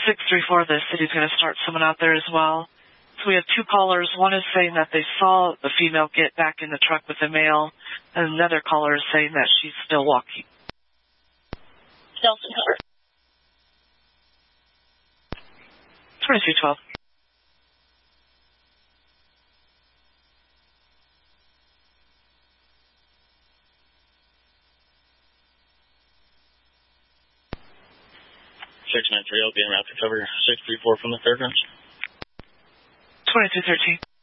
634, the city's going to start someone out there as well. So we have two callers. One is saying that they saw the female get back in the truck with the male, and another caller is saying that she's still walking. Delta number. 2312. I'll be in route to cover 634 from the third range. 2213.